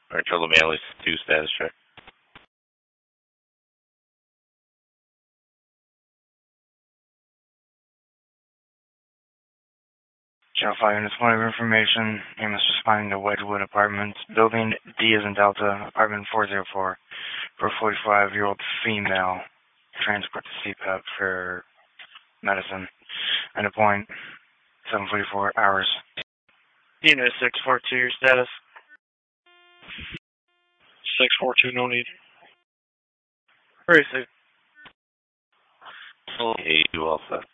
Or Charlie Manley 2 status check. Channel 5 Units, point of information. Name is responding to Wedgwood Apartments. Building D is in Delta, apartment 404. For a 45-year-old female. Transport to CPAP for medicine. And a point, 7:44 hours. Unit 642, your status? 642, no need. Pretty safe. Okay, you all set.